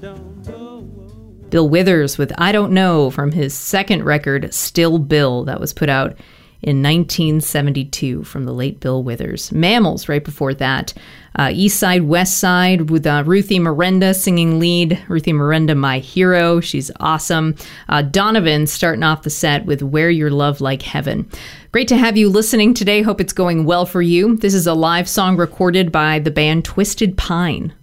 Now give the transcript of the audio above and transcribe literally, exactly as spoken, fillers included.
Bill Withers with I Don't Know from his second record, Still Bill, that was put out in nineteen seventy-two from the late Bill Withers. Mammals right before that. Uh, East Side, West Side with uh, Ruthie Miranda singing lead. Ruthie Miranda, my hero. She's awesome. Uh, Donovan starting off the set with Wear Your Love Like Heaven. Great to have you listening today. Hope it's going well for you. This is a live song recorded by the band Twisted Pine.